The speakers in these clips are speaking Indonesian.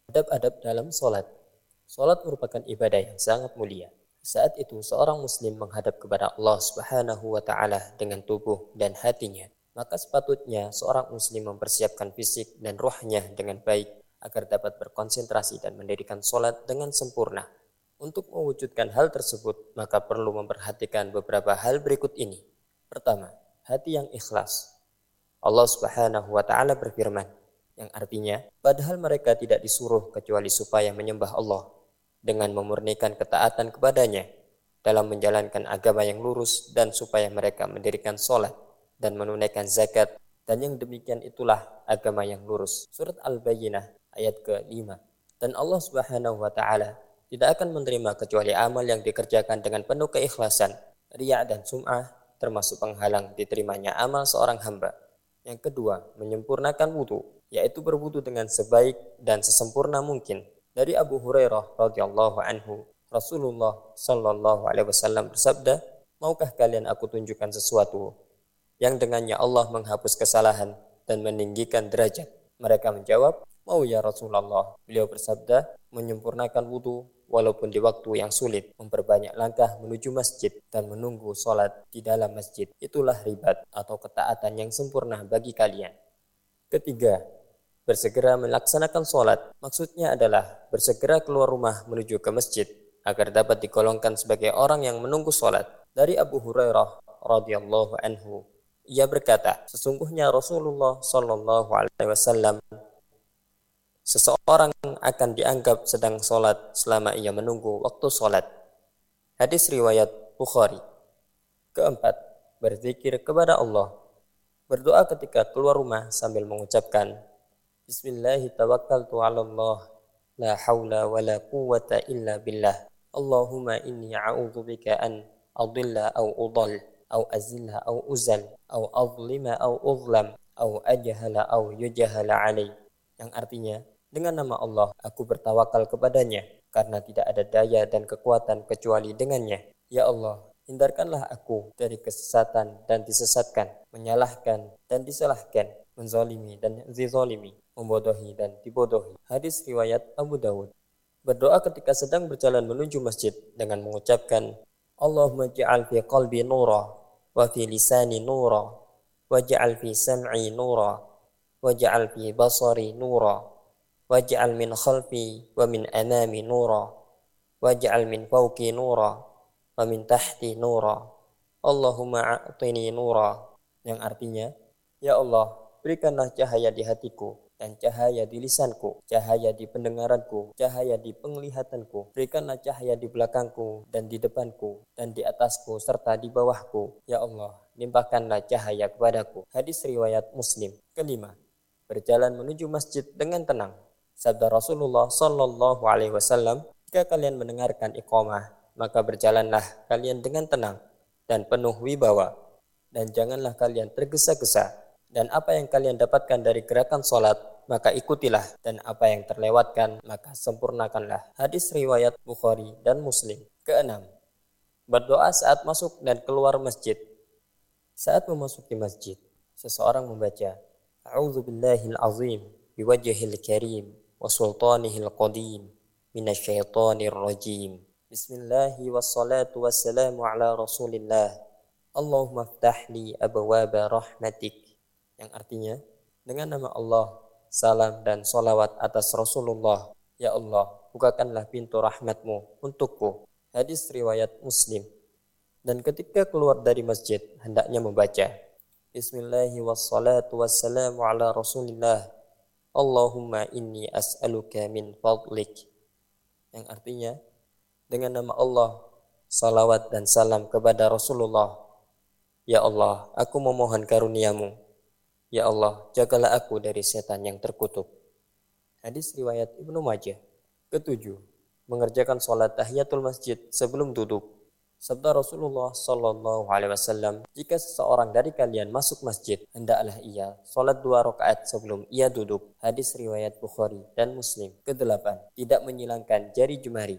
Adab-adab dalam sholat. Sholat merupakan ibadah yang sangat mulia. Saat itu seorang muslim menghadap kepada Allah Subhanahu wa Ta'ala dengan tubuh dan hatinya. Maka sepatutnya seorang muslim mempersiapkan fisik dan ruhnya dengan baik agar dapat berkonsentrasi dan mendirikan sholat dengan sempurna. Untuk mewujudkan hal tersebut, maka perlu memperhatikan beberapa hal berikut ini. Pertama, hati yang ikhlas. Allah Subhanahu wa Ta'ala berfirman, yang artinya, padahal mereka tidak disuruh kecuali supaya menyembah Allah dengan memurnikan ketaatan kepadanya dalam menjalankan agama yang lurus dan supaya mereka mendirikan sholat dan menunaikan zakat, dan yang demikian itulah agama yang lurus. Surat Al-Bayyinah ayat ke-5. Dan Allah Subhanahu wa Ta'ala tidak akan menerima kecuali amal yang dikerjakan dengan penuh keikhlasan. Riya dan sum'ah termasuk penghalang diterimanya amal seorang hamba. Yang kedua, menyempurnakan wudu, yaitu berwudu dengan sebaik dan sesempurna mungkin. Dari Abu Hurairah radhiyallahu anhu, Rasulullah sallallahu alaihi wasallam bersabda, "Maukah kalian aku tunjukkan sesuatu yang dengannya Allah menghapus kesalahan dan meninggikan derajat?" Mereka menjawab, "Mau ya Rasulullah." Beliau bersabda, menyempurnakan wudu walaupun di waktu yang sulit, memperbanyak langkah menuju masjid dan menunggu sholat di dalam masjid. Itulah ribat atau ketaatan yang sempurna bagi kalian. Ketiga, bersegera melaksanakan sholat. Maksudnya adalah bersegera keluar rumah menuju ke masjid agar dapat digolongkan sebagai orang yang menunggu sholat. Dari Abu Hurairah radhiyallahu anhu, ia berkata, sesungguhnya Rasulullah sallallahu alaihi wasallam, seseorang akan dianggap sedang sholat selama ia menunggu waktu sholat. Hadis riwayat Bukhari. Keempat, berzikir kepada Allah. Berdoa ketika keluar rumah sambil mengucapkan, Bismillahirrahmanirrahim, la hawla wa la quwwata illa billah. Allahumma inni a'udzubika an adilla au udal, au azilla au uzal, au azlima au uzlam, au ajhala au yujhala alai. Yang artinya, dengan nama Allah, aku bertawakal kepadanya, karena tidak ada daya dan kekuatan kecuali dengannya. Ya Allah, hindarkanlah aku dari kesesatan dan disesatkan, menyalahkan dan disalahkan, menzalimi dan dizalimi, membodohi dan dibodohi. Hadis riwayat Abu Dawud. Berdoa ketika sedang berjalan menuju masjid dengan mengucapkan, Allahumma ja'al fi qalbi nura, wa fi lisani nura, wa ja'al fi sam'i nura, wa ja'al fi basari nura, waj'al min khalfi wa min amami nura, waj'al min fawqi nura wa min tahti nura, Allahumma a'tini nura. Yang artinya, ya Allah, berikanlah cahaya di hatiku dan cahaya di lisanku, cahaya di pendengaranku, cahaya di penglihatanku, berikanlah cahaya di belakangku dan di depanku dan di atasku serta di bawahku. Ya Allah, limpahkanlah cahaya kepadaku. Hadis riwayat Muslim. Kelima, berjalan menuju masjid dengan tenang. Sabda Rasulullah sallallahu alaihi wasallam, jika kalian mendengarkan iqamah, maka berjalanlah kalian dengan tenang dan penuh wibawa, dan janganlah kalian tergesa-gesa. Dan apa yang kalian dapatkan dari gerakan sholat, maka ikutilah, dan apa yang terlewatkan, maka sempurnakanlah. Hadis riwayat Bukhari dan Muslim. Keenam, berdoa saat masuk dan keluar masjid. Saat memasuki masjid, seseorang membaca, A'udzubillahil azim, biwajhil karim, wa sultanihil qadim, minasyaitonir rajim. Bismillahi wassalatu wassalamu ala rasulillah. Allahumma ftahli abwaba rahmatik. Yang artinya, dengan nama Allah, salam dan salawat atas Rasulullah. Ya Allah, bukakanlah pintu rahmatmu untukku. Hadis riwayat Muslim. Dan ketika keluar dari masjid, hendaknya membaca, Bismillahi wassalatu wassalamu ala rasulillah. Allahumma inni as'aluka min fadlik. Yang artinya, dengan nama Allah, salawat dan salam kepada Rasulullah. Ya Allah, aku memohon karuniamu. Ya Allah, jagalah aku dari setan yang terkutuk. Hadis riwayat Ibnu Majah. Ketujuh, mengerjakan sholat tahiyatul masjid sebelum duduk. Sabda Rasulullah sallallahu alaihi wasallam, jika seseorang dari kalian masuk masjid, hendaklah ia sholat 2 rakaat sebelum ia duduk. Hadis riwayat Bukhari dan Muslim. Kedelapan, tidak menyilangkan jari jemari.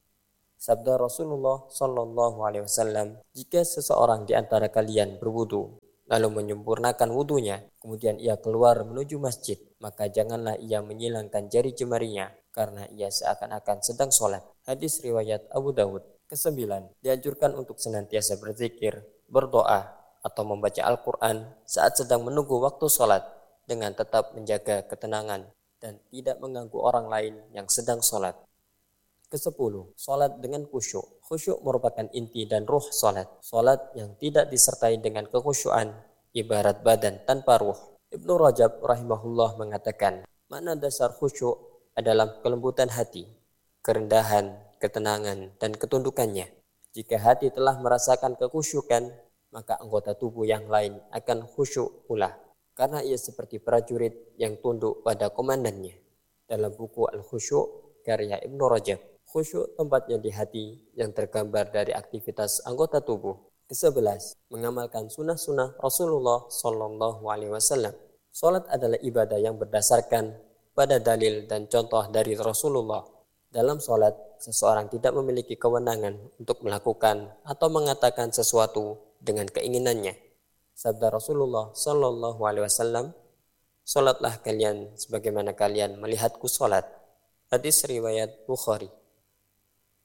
Sabda Rasulullah sallallahu alaihi wasallam, jika seseorang di antara kalian berwudu, lalu menyempurnakan wudunya, kemudian ia keluar menuju masjid, maka janganlah ia menyilangkan jari jemarinya, karena ia seakan-akan sedang sholat. Hadis riwayat Abu Dawud. Kesembilan, dianjurkan untuk senantiasa berzikir, berdoa, atau membaca Al-Quran saat sedang menunggu waktu sholat, dengan tetap menjaga ketenangan dan tidak mengganggu orang lain yang sedang sholat. Kesepuluh, sholat dengan khusyuk. Khusyuk merupakan inti dan ruh sholat. Sholat yang tidak disertai dengan kekhusyuan ibarat badan tanpa ruh. Ibnu Rajab rahimahullah mengatakan, makna dasar khusyuk adalah kelembutan hati, kerendahan, ketenangan, dan ketundukannya. Jika hati telah merasakan kekhusyukan, maka anggota tubuh yang lain akan khusyuk pula, karena ia seperti prajurit yang tunduk pada komandannya. Dalam buku Al-Khusyuk karya Ibnu Rajab, khusyuk tempatnya di hati yang tergambar dari aktivitas anggota tubuh. Ke-11, mengamalkan sunnah-sunnah Rasulullah Shallallahu Alaihi Wasallam. Salat adalah ibadah yang berdasarkan pada dalil dan contoh dari Rasulullah. Dalam salat, seseorang tidak memiliki kewenangan untuk melakukan atau mengatakan sesuatu dengan keinginannya. Sabda Rasulullah Shallallahu Alaihi Wasallam, "Salatlah kalian sebagaimana kalian melihatku salat." Hadis riwayat Bukhari.